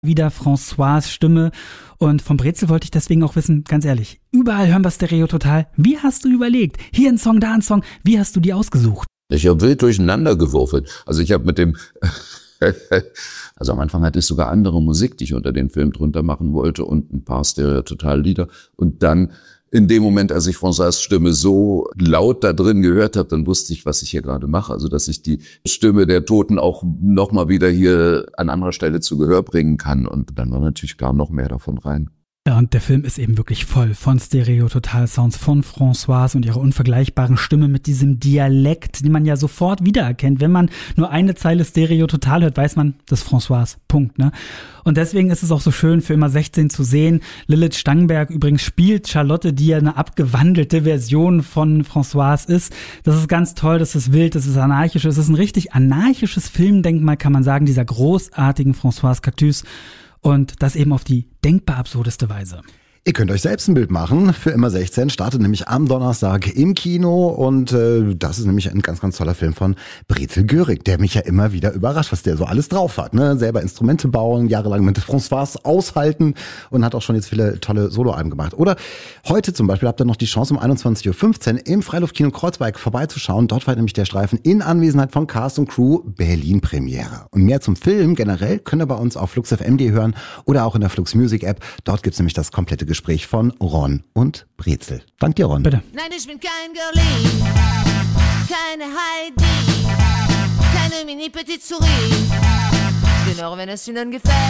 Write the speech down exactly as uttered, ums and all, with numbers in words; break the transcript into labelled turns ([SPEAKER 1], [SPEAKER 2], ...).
[SPEAKER 1] wieder François' Stimme. Und vom Brezel wollte ich deswegen auch wissen, ganz ehrlich, überall hören wir Stereo Total. Wie hast du überlegt? Hier ein Song, da ein Song. Wie hast du die ausgesucht?
[SPEAKER 2] Ich habe wild durcheinander geworfen. Also ich habe mit dem... Also am Anfang hatte ich sogar andere Musik, die ich unter den Film drunter machen wollte und ein paar Stereo Total Lieder. Und dann in dem Moment, als ich François' Stimme so laut da drin gehört habe, dann wusste ich, was ich hier gerade mache. Also dass ich die Stimme der Toten auch nochmal wieder hier an anderer Stelle zu Gehör bringen kann. Und dann war natürlich gar noch mehr davon rein.
[SPEAKER 1] Ja, und der Film ist eben wirklich voll von Stereo-Total-Sounds von Françoise und ihrer unvergleichbaren Stimme mit diesem Dialekt, den man ja sofort wiedererkennt. Wenn man nur eine Zeile Stereo-Total hört, weiß man, das ist Françoise. Punkt, ne? Und deswegen ist es auch so schön für immer sechzehn zu sehen. Lilith Stangenberg übrigens spielt Charlotte, die ja eine abgewandelte Version von Françoise ist. Das ist ganz toll, das ist wild, das ist anarchisch. Es ist ein richtig anarchisches Filmdenkmal, kann man sagen, dieser großartigen Françoise Catusse. Und das eben auf die denkbar absurdeste Weise.
[SPEAKER 3] Ihr könnt euch selbst ein Bild machen. Für immer sechzehn startet nämlich am Donnerstag im Kino und äh, das ist nämlich ein ganz, ganz toller Film von Brezel Görig, der mich ja immer wieder überrascht, was der so alles drauf hat. Ne? Selber Instrumente bauen, jahrelang mit Françoise aushalten und hat auch schon jetzt viele tolle Soloalben gemacht. Oder heute zum Beispiel habt ihr noch die Chance, um einundzwanzig Uhr fünfzehn im Freiluftkino Kreuzberg vorbeizuschauen. Dort war nämlich der Streifen in Anwesenheit von Cast und Crew Berlin Premiere. Und mehr zum Film generell könnt ihr bei uns auf flux f m punkt d hören oder auch in der Flux Music App. Dort gibt's nämlich das komplette Gespräch von Ron und Brezel. Dank dir, Ron.
[SPEAKER 1] Bitte.
[SPEAKER 4] Nein, ich bin kein Girlie, keine Heidi, keine Mini-Petite Souris. Genau, wenn es Ihnen gefällt.